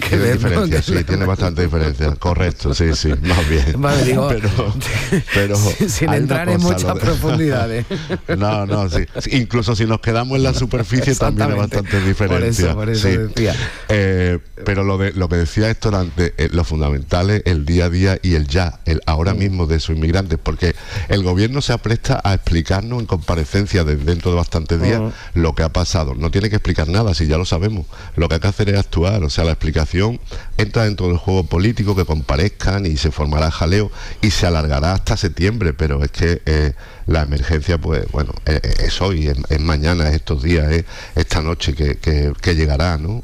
que ver, diferencia, sí, tiene bastante diferencia, correcto, sí, más bien. Vale, digo, pero sin entrar en muchas profundidades. No, sí. Incluso si nos quedamos en la superficie también hay bastante diferencia. Por eso sí. decía. Pero lo que decía Héctor antes, lo fundamental es el día a día y el ya, el ahora mismo de esos inmigrantes, porque el gobierno se apresta a explicarnos en comparecencia dentro de bastantes días lo que ha pasado. No tiene que explicar nada, si ya lo sabemos. Lo que hay que hacer es actuar, o sea, la explicación entra dentro del juego político, que comparezcan y se formará jaleo y se alargará hasta septiembre, pero es que la emergencia, pues bueno, es hoy, es mañana, es estos días, es esta noche que llegará, ¿no?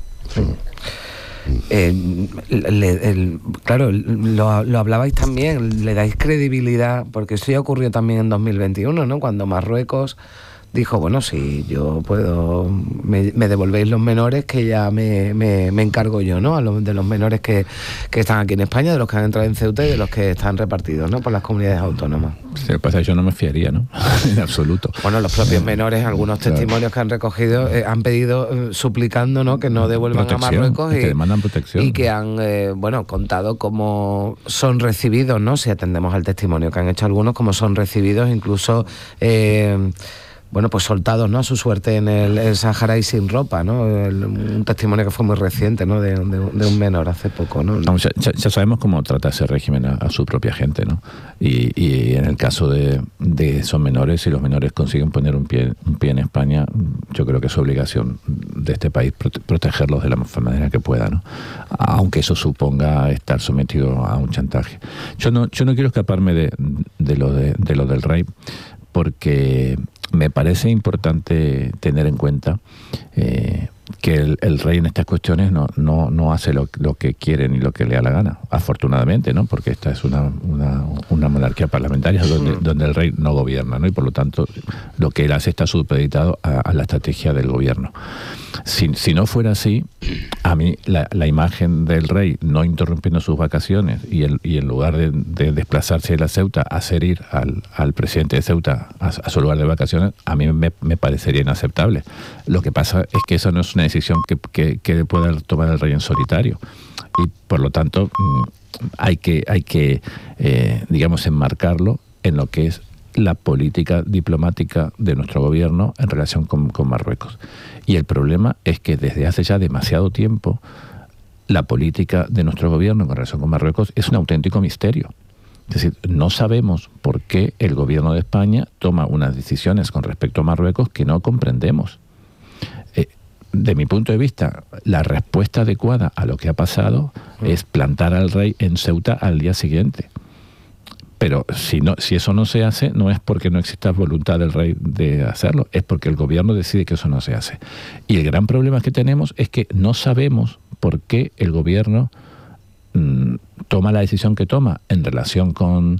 En fin. Claro, lo hablabais también, le dais credibilidad, porque eso ya ocurrió también en 2021, ¿no? Cuando Marruecos dijo, bueno, sí, yo puedo, me devolvéis los menores, que ya me encargo yo, ¿no? De los menores que están aquí en España, de los que han entrado en Ceuta y de los que están repartidos, ¿no? Por las comunidades autónomas. Sí, pasa, yo no me fiaría, ¿no? En absoluto. Bueno, los propios menores, algunos testimonios que han recogido, han pedido, suplicando, ¿no? Que no devuelvan a Marruecos que demandan protección. Y que han, contado cómo son recibidos, ¿no? Si atendemos al testimonio que han hecho algunos, cómo son recibidos, incluso pues soltados, ¿no? A su suerte en el Sahara y sin ropa, ¿no? Un testimonio que fue muy reciente, ¿no? De un menor hace poco, ¿no? Ya sabemos cómo trata ese régimen a su propia gente, ¿no? Y en el caso de esos menores, si los menores consiguen poner un pie en España, yo creo que es obligación de este país protegerlos de la manera que pueda, ¿no? Aunque eso suponga estar sometido a un chantaje. Yo no quiero escaparme de lo del rey, porque me parece importante tener en cuenta que el rey en estas cuestiones no hace lo que quiere ni lo que le da la gana, afortunadamente, ¿no? Porque esta es una monarquía parlamentaria donde el rey no gobierna, ¿no? Y por lo tanto lo que él hace está supeditado a la estrategia del gobierno. Si no fuera así, a mí la imagen del rey no interrumpiendo sus vacaciones y en lugar de desplazarse de la Ceuta, hacer ir al presidente de Ceuta a su lugar de vacaciones, a mí me parecería inaceptable. Lo que pasa es que eso no es una decisión que pueda tomar el rey en solitario, y por lo tanto hay que digamos, enmarcarlo en lo que es la política diplomática de nuestro gobierno en relación con Marruecos. Y el problema es que desde hace ya demasiado tiempo la política de nuestro gobierno en relación con Marruecos es un auténtico misterio. Es decir, no sabemos por qué el gobierno de España toma unas decisiones con respecto a Marruecos que no comprendemos. De mi punto de vista, la respuesta adecuada a lo que ha pasado es plantar al rey en Ceuta al día siguiente. Pero si eso no se hace, no es porque no exista voluntad del rey de hacerlo, es porque el gobierno decide que eso no se hace. Y el gran problema que tenemos es que no sabemos por qué el gobierno toma la decisión que toma en relación con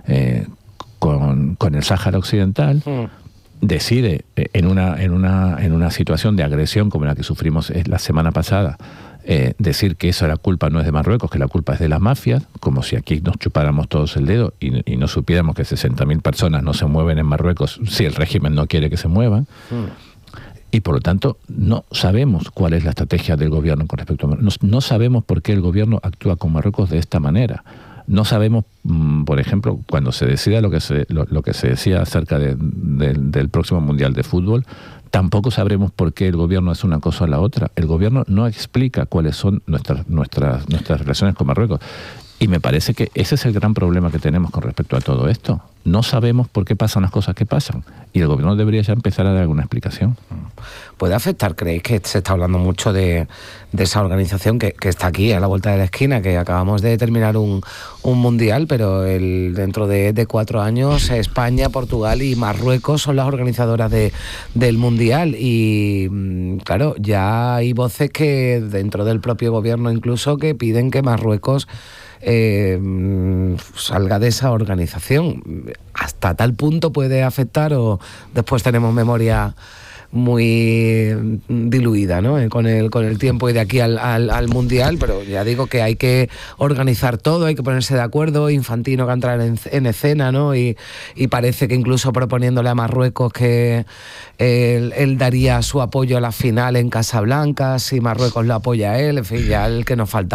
el Sáhara Occidental. Decide en una situación de agresión como la que sufrimos la semana pasada, decir que esa la culpa no es de Marruecos, que la culpa es de las mafias, como si aquí nos chupáramos todos el dedo y no supiéramos que 60.000 personas no se mueven en Marruecos si el régimen no quiere que se muevan. Y por lo tanto no sabemos cuál es la estrategia del gobierno con respecto a Marruecos. No sabemos por qué el gobierno actúa con Marruecos de esta manera. No sabemos, por ejemplo, cuando se decida lo que se decía acerca del próximo Mundial de Fútbol, tampoco sabremos por qué el gobierno hace una cosa o la otra. El gobierno no explica cuáles son nuestras relaciones con Marruecos. Y me parece que ese es el gran problema que tenemos con respecto a todo esto. No sabemos por qué pasan las cosas que pasan. Y el gobierno debería ya empezar a dar alguna explicación. ¿Puede afectar? ¿Creéis que se está hablando mucho de esa organización que está aquí, a la vuelta de la esquina, que acabamos de terminar un mundial, pero dentro de 4 años España, Portugal y Marruecos son las organizadoras del mundial? Y claro, ya hay voces que dentro del propio gobierno incluso que piden que Marruecos salga de esa organización. ¿Hasta tal punto puede afectar o después tenemos memoria muy diluida, ¿no? Con el tiempo y de aquí al Mundial? Pero ya digo que hay que organizar todo, hay que ponerse de acuerdo. Infantino que entrar en escena, ¿no? Y parece que incluso proponiéndole a Marruecos que él daría su apoyo a la final en Casablanca si Marruecos lo apoya a él. En fin, ya el que nos falta